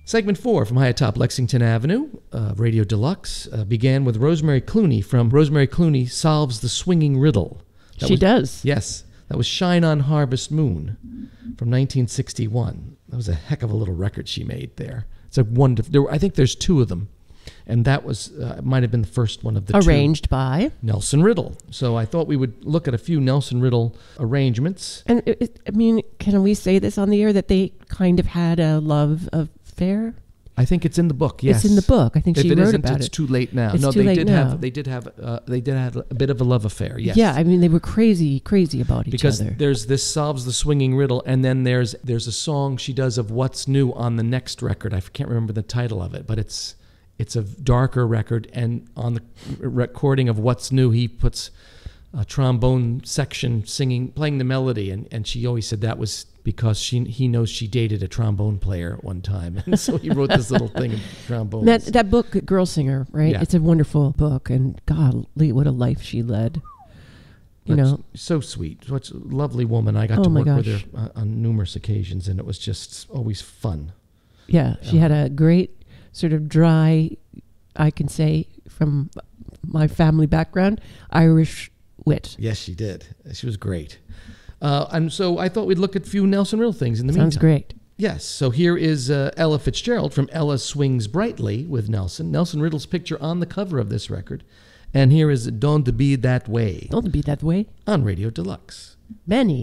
Segment 4 from high atop Lexington Avenue, Radio Deluxe, began with Rosemary Clooney from Rosemary Clooney Solves the Swinging Riddle. She does. Yes. That was Shine on Harvest Moon from 1961. That was a heck of a little record she made there. It's a wonderful. I think there's two of them. And that was, might have been the first one of the Arranged by Nelson Riddle. So I thought we would look at a few Nelson Riddle arrangements. And I mean, can we say this on the air that they kind of had a love affair? I think it's in the book. Yes, it's in the book. I think she wrote about it. It's too late now. It's no, too they late did now. have. They did have a bit of a love affair. Yes. Yeah, I mean, they were crazy about each because other. There's this Solves the Swinging Riddle, and then there's a song she does of What's New on the next record. I can't remember the title of it, but it's a darker record, and on the recording of What's New, he puts a trombone section playing the melody, and she always said that was because he knows she dated a trombone player at one time, and so he wrote this little thing of trombones. That book, Girl Singer, right? Yeah. It's a wonderful book, and golly, what a life she led. So sweet. Such a lovely woman. I got to work with her on numerous occasions, and it was just always fun. Yeah, she had a great sort of dry, I can say from my family background, Irish wit. Yes, she did. She was great. And so I thought we'd look at a few Nelson Riddle things in the meantime. Sounds great. Yes. So here is Ella Fitzgerald from Ella Swings Brightly with Nelson. Nelson Riddle's picture on the cover of this record. And here is Don't Be That Way. Don't be that way. On Radio Deluxe. Benny.